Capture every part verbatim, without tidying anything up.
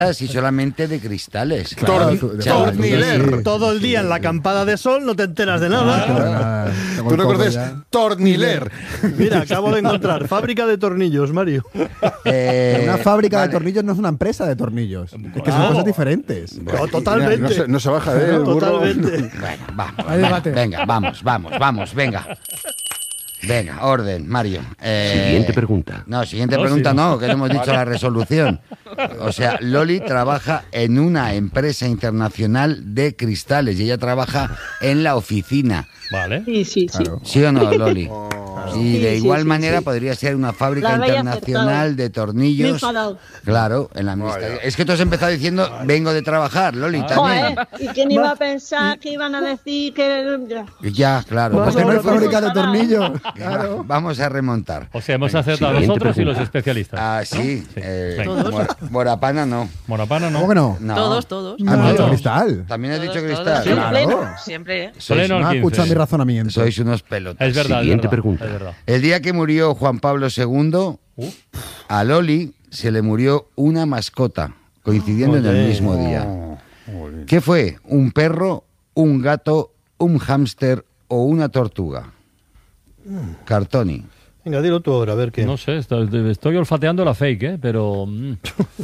y solamente de cristales. Claro, Tor- tú- Torniler. sí. Todo el día en la acampada de sol no te enteras de nada. Ah, tengo ¿Tú el no coco conoces ya. Torniler? Mira, acabo de encontrar fábrica de tornillos, Mario. Eh, Una fábrica vale. de tornillos no es una empresa de tornillos. Es que son Claro. cosas diferentes. No, totalmente. No se, no se baja de él, burro. Totalmente. Bueno, vamos, Hay debate. venga, vamos, vamos, vamos, venga. Venga, orden, Mario. Eh, Siguiente pregunta. No, siguiente No, pregunta sí, no, que no hemos dicho la resolución. O sea, Loli trabaja en una empresa internacional de cristales y ella trabaja en la oficina. Vale. Sí, sí, sí. Claro. ¿Sí o no, Loli? Y Sí, de sí, igual sí, manera sí. podría ser una fábrica La habéis internacional acertado. de Me he tornillos. enfadado. Claro, en la amistad. Vaya. Es que tú has empezado diciendo, vengo de trabajar, Loli, también. Joder, ¿y quién iba a pensar que iban a decir que... Ya, claro. Vamos Porque no hay Vamos, fábrica de vamos. tornillos. Va- Claro. Vamos a remontar. O sea, hemos acertado Siguiente nosotros y los pregunta. especialistas. Ah, sí. Sí. eh, Venga. Mor- Morapana no. Monopano, ¿no? ¿Cómo que no? No. Todos, todos. Ah, No, no. cristal. También has Todos, dicho todos. cristal. Siempre, Claro. siempre, ¿eh? Sois, Pleno No al ha escuchado mi quince. razonamiento. sois unos pelotas. Es verdad, Siguiente es verdad. pregunta. Es verdad. El día que murió Juan Pablo segundo, Uh. a Loli se le murió una mascota, coincidiendo en el Oye. mismo día. ¿Qué fue? ¿Un perro, un gato, un hámster o una tortuga? Cartoni. Venga, dilo tú ahora, a ver qué. No sé, estoy, estoy olfateando la fake, ¿eh? Pero... mm,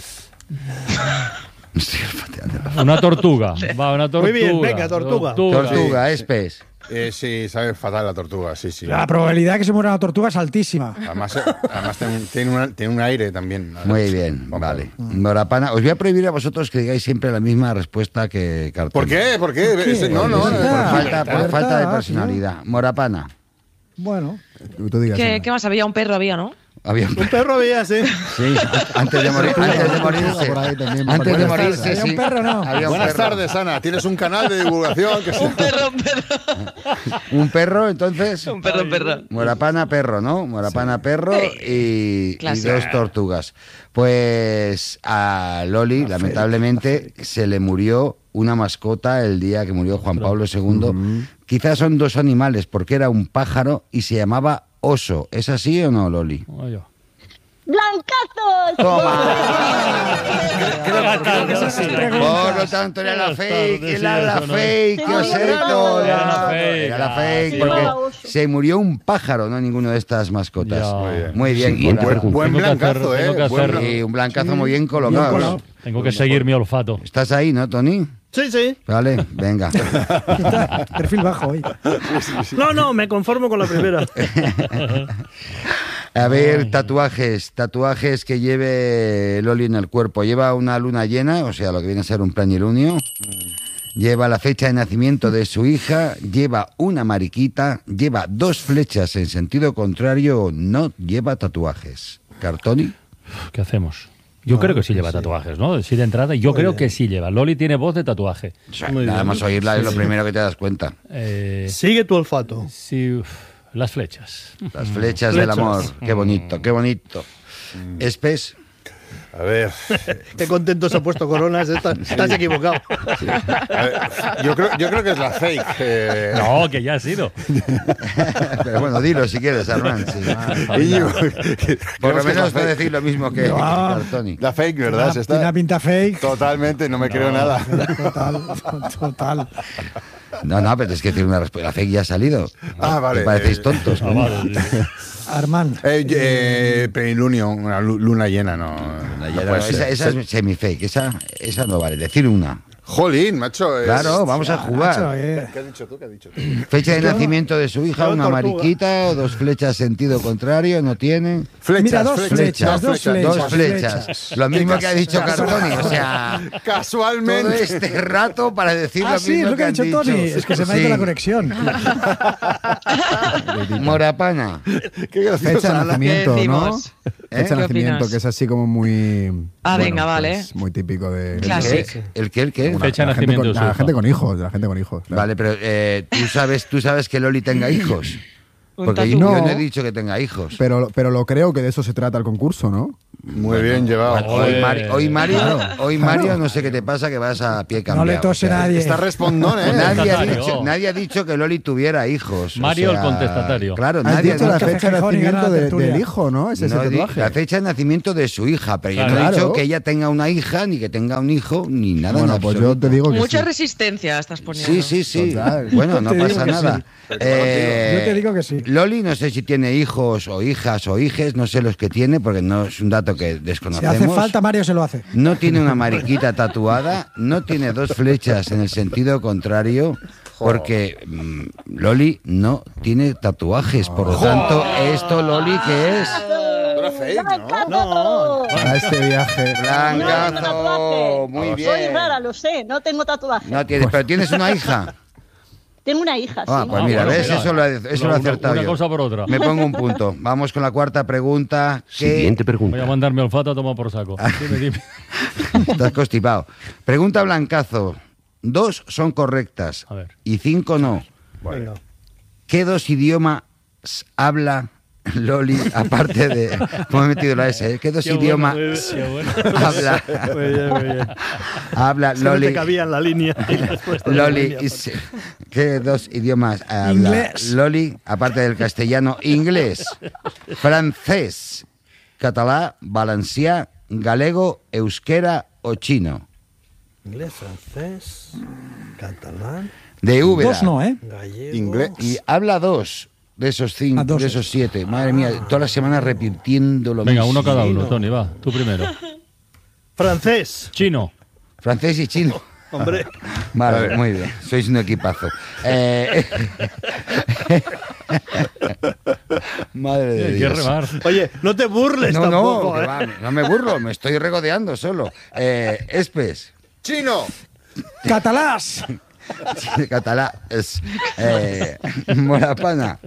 una tortuga. Va, una tortuga. Muy bien, venga, tortuga. Tortuga, es pez. Eh, sí, sabe fatal la tortuga, sí, sí. La probabilidad de que se muera una tortuga es altísima. Además, eh, además tiene, tiene una- tiene un aire también. Muy bien, Vamos. vale. Morapana, os voy a prohibir a vosotros que digáis siempre la misma respuesta que Cartoni. ¿Por qué? ¿Por qué? Ese- no, no, Por no. falta, por Libertad, falta de tío. personalidad. Morapana. Bueno, Tú digas, ¿Qué, Ana. qué más había? Un perro había, ¿no? Había un Un perro había, sí. Sí, antes de morir, antes de morirse. Por ahí también. Antes de Buenas morirse, tardes. sí. ¿Había un perro, no? Había un Buenas perro. tardes, Ana. Tienes un canal de divulgación que se... Un perro, un perro. Un perro, entonces. Un perro, un perro. Morapana perro, ¿no? Morapana perro y, y Clásico. dos tortugas. Pues a Loli, lamentablemente, se le murió una mascota el día que murió Juan Pablo segundo. Quizás son dos animales, porque era un pájaro y se llamaba oso. ¿Es así o no, Loli? Oye. ¡Blancazos! Claro que es así. Por lo tanto, era la Buenas fake, tardes, era sí, la eso no. fake, que os he Era la colgado. fake. Era la fake, Sí, porque era oso. se murió un pájaro, no ninguno de estas mascotas. Ya. Muy bien. Muy bien. Siguiente Mora. pregunta. Buen Tengo que hacer- blancazo, ¿eh? tengo que Buen hacer- blan- Y un blancazo muy bien colocado. colado. Tengo que seguir mi olfato. ¿Estás ahí, no, Tony? Sí, sí. Vale, venga. perfil bajo hoy. No, no, me conformo con la primera. A ver, tatuajes, tatuajes que lleve Loli en el cuerpo. Lleva una luna llena, o sea, lo que viene a ser un planilunio. Lleva la fecha de nacimiento de su hija, lleva una mariquita, lleva dos flechas en sentido contrario o no lleva tatuajes. ¿Cartoni? ¿Qué hacemos? Yo creo que sí lleva tatuajes, ¿no? Sí, de entrada, yo creo bien. que sí lleva. Loli tiene voz de tatuaje. Muy Nada bien. más oírla es lo primero que te das cuenta. Eh, Sigue tu olfato. sí, uf, las flechas. Las flechas del Flechas. amor. Qué bonito, qué bonito. Espes. A ver, Qué contento se ha puesto Coronas. Estás, estás equivocado. a ver, yo, creo, yo creo que es la fake. eh. No, que ya ha sido. Pero bueno, dilo si quieres, Armand. sí. Íñigo, Por lo creo que es la menos no fake. decir lo mismo que No. Cartoni. La fake, ¿verdad? Se Tiene una está... pinta fake. Totalmente, no me creo nada. Total, total. No, no, pero es que decir una respuesta. La fake ya ha salido. Ah, vale. Me parecéis Eh, tontos. Ah, coño. vale, sí. Armand. Eh, eh, plenilunio, una lu- luna llena, no. Ya, no no, puede esa, ser. esa es semi-fake. Esa, esa no vale. Decir una. Jolín, macho. es- Claro, vamos a Macho, jugar. eh. ¿Qué has dicho tú? ¿Qué has dicho tú? Fecha de nacimiento de su hija, Yo, una tortuga. mariquita o dos flechas sentido contrario, no tiene. Flechas, Mira, dos flechas, flechas, dos flechas. Dos flechas. Lo mismo que ha dicho Cartoni. O sea, todo Casualmente. este rato para decir Ah, lo sí, mismo es lo que ha han dicho Tony. Es que se me ha ido Sí. la conexión. Morapana. Qué graciosa. Fecha de la- nacimiento, ¿Qué ¿no? decimos? Fecha de ¿Qué nacimiento, opinas? que es así como muy... Ah, venga, pues, vale. muy típico de... Claro. ¿El qué? ¿El qué? ¿El qué? Una- Fecha de la gente nacimiento con- de su La hija. gente con hijos, la gente con hijos. claro. Vale, pero eh, ¿tú, sabes, tú sabes que Loli tenga hijos. Un Porque yo, tatu. yo No. no he dicho que tenga hijos. Pero, pero lo creo que de eso se trata el concurso, ¿no? Muy bien llevado. Bueno, hoy, Joder. Mari- hoy Mario, hoy Mario, no sé qué te pasa, que vas a pie cambiado. No le tose o sea, nadie. Está respondón, ¿eh? Nadie ha, Contestatario. dicho, nadie ha dicho que Loli tuviera hijos. o Mario el sea, contestatario. Claro, Has nadie dicho ha la dicho. Café fecha de Gijón y gana nacimiento la de- tertulia. del hijo, ¿no? Ese es No el di- tatuaje. la fecha de nacimiento de su hija, pero yo no he Claro. dicho que ella tenga una hija, ni que tenga un hijo, ni nada. Bueno, en pues yo absoluto. te digo que Mucha sí. resistencia estás poniendo. Sí, sí, sí. Total. Bueno, no Te digo pasa que nada. sí. Eh, Yo te digo que sí. Loli, no sé si tiene hijos o hijas o hijes, no sé los que tiene, porque no es un dato que Si desconocemos. hace falta, Mario se lo hace. No tiene una mariquita tatuada, no tiene dos flechas en el sentido contrario, porque mm, Loli no tiene tatuajes. Por lo tanto, ¿esto, Loli, qué es? Era fake, ¿no? No. A este viaje. Blancazo, tatuaje. muy Soy bien. rara, lo sé, no tengo tatuaje. No tienes, pero tienes una hija. Tengo una hija, sí. Ah, pues Ah, mira, bueno, ¿ves? mira. Eso lo he, eso lo he Una- acertado una yo. cosa por otra. Me pongo un punto. Vamos con la cuarta pregunta. ¿Qué... Siguiente pregunta. Voy a mandarme olfato a tomar por saco. Dime, dime. Estás constipado. Pregunta Blancazo. Dos son correctas A ver. y cinco no. Venga. ¿Qué dos idiomas habla Loli, aparte de... ¿Cómo he metido la S? ¿eh? ¿Qué dos Qué bueno, idiomas muy bien, qué bueno. habla, Muy bien, muy bien. habla Si no Loli? te cabía en la línea. y la has puesto en la Loli, línea. y se- ¿qué dos idiomas habla Inglés. Loli, aparte del castellano? Inglés, francés, catalán, valencià, galego, euskera o chino. Inglés, francés, catalán, De Úbeda. Dos no, ¿eh? gallego. Inglés. Y habla dos de esos cinco, Ah, dos. de esos siete. Madre mía, todas las semanas repitiendo lo Venga, mismo. uno cada uno, Tony, va. Tú primero. Francés. Chino. Francés y chino. Hombre, Vale, muy bien. Sois un equipazo. Eh, Madre de Hay que Dios. remar. oye, no te burles No, no, tampoco, que ¿eh? va, no me burlo, me estoy regodeando solo. Eh, Espes, ¡Chino! Catalás. catalá, es eh, Morapana.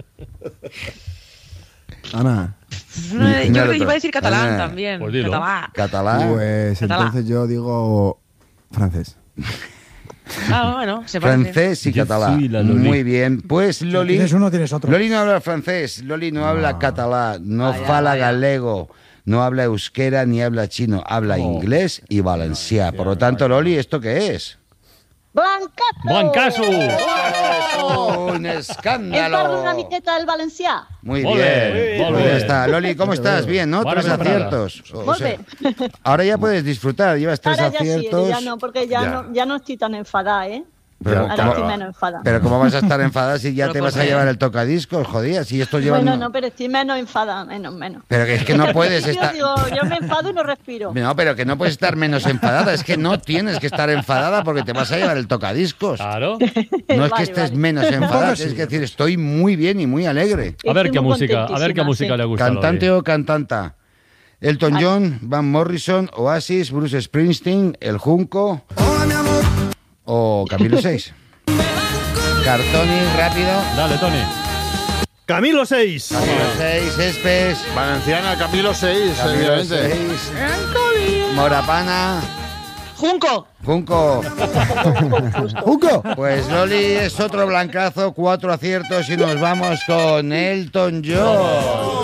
Ana, Yo Mira creo el que otro. iba a decir catalán Ah, también. pues dilo. Catalán. Catalá. pues Catalá. entonces yo digo francés. Ah, bueno, se parece. Francés y Yo catalá. soy la Loli. Muy bien. Pues Loli. Tienes uno, tienes otro. Loli no habla francés, Loli no habla catalá, no fala galego, no habla euskera ni habla chino, habla inglés y valencià. Por lo tanto, Loli, ¿esto qué es? ¡Blancazo! ¡Blancazo! ¡Un Es escándalo! parlo una miqueta del valencià. Muy Molt bien. bé, Pues molt ya bé. está. Loli, ¿cómo estás? Bien, ¿no? Bona Tres vesprada. aciertos. O Molt sea, bé. ahora ya puedes disfrutar, llevas tres Ahora ya sí, aciertos. ya no, porque ya, Ya. No, ya no estoy tan enfadada, ¿eh? Pero, Ahora ¿cómo, estoy menos enfadada. pero ¿cómo vas a estar enfadada si ya Pero te ¿por vas a qué? llevar el tocadiscos? Jodía, si esto lleva... Bueno, no, pero estoy menos enfadada, menos, menos. Pero que es que no puedes Yo estar... digo, yo me enfado y no respiro. No, pero que no puedes estar menos enfadada. Es que no tienes que estar enfadada porque te vas a llevar el tocadiscos. Claro. No es que Vale, estés vale. menos enfadada, sí. tienes que decir, estoy muy bien y muy alegre. A ver Estoy qué muy música, a ver qué contentísima, música sí. le gusta. a Loli. ¿Cantante o cantanta? Elton John, Van Morrison, Oasis, Bruce Springsteen, El Junco o Camilo seis. Cartoni, rápido. Dale, Tony. Camilo seis. Camilo seis, Espes. Valenciana, Camilo seis, Camilo evidentemente. seis. Morapana. Junco. Junco. ¡Junco! Pues Loli es otro blancazo, cuatro aciertos y nos vamos con Elton John.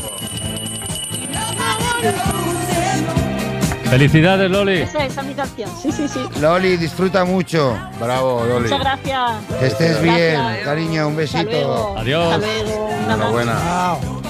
Felicidades, Loli. Esa, esa es mi canción. Sí, sí, sí. Loli, disfruta mucho. Bravo, Loli. Muchas gracias. Que estés Gracias. bien, cariño, un Hasta besito. luego. Adiós. Hasta luego. Un abrazo. Enhorabuena. Chao.